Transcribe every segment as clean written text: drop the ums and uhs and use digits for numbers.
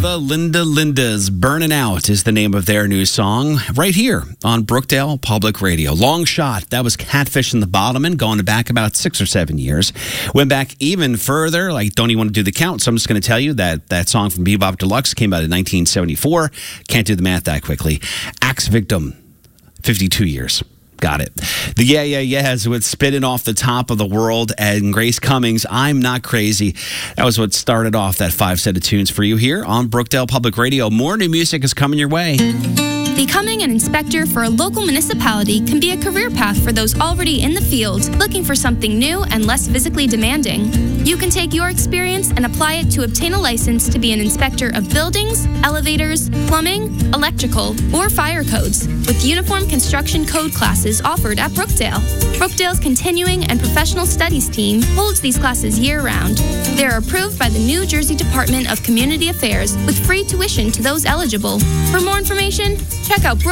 The Lindas. Burning Out is the name of their new song right here on Brookdale Public Radio. Long shot. That was Catfish and the Bottlemen, going back about 6 or 7 years. Went back even further. Like, don't even want to do the count, so I'm just going to tell you that song from Bebop Deluxe came out in 1974. Can't do the math that quickly. Axe Victim, 52 years. Got it. The Yeah Yeah Yeahs with Spitting Off the Top of the World, and Grace Cummings, I'm Not Crazy. That was what started off that 5 set of tunes for you here on Brookdale Public Radio. More new music is coming your way. Becoming an inspector for a local municipality can be a career path for those already in the field looking for something new and less physically demanding. You can take your experience and apply it to obtain a license to be an inspector of buildings, elevators, plumbing, electrical, or fire codes, with uniform construction code classes offered at Brookdale. Brookdale's Continuing and Professional Studies team holds these classes year-round. They are approved by the New Jersey Department of Community Affairs with free tuition to those eligible. For more information, check out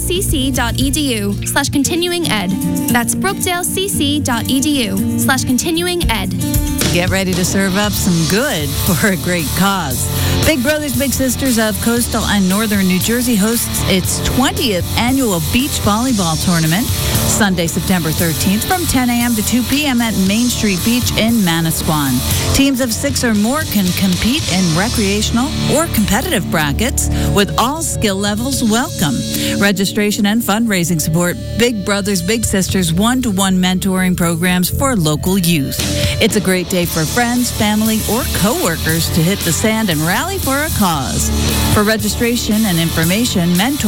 brookdalecc.edu/continuing-ed. That's brookdalecc.edu/continuing-ed. Get ready to serve up some good for a great cause. Big Brothers Big Sisters of Coastal and Northern New Jersey hosts its 20th annual beach volleyball tournament Sunday, September 13th from 10 a.m. to 2 p.m. at Main Street Beach in Manasquan. Teams of 6 or more can compete in recreational or competitive brackets with all skill levels welcome. Registration and fundraising support Big Brothers Big Sisters one-to-one mentoring programs for local youth. It's a great day for friends, family, or coworkers to hit the sand and rally for a cause. For registration and information,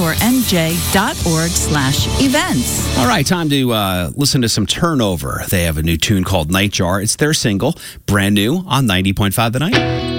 mentornj.org/events. All right, time to listen to some Turnover. They have a new tune called Nightjar. It's their single, brand new on 90.5 The Night.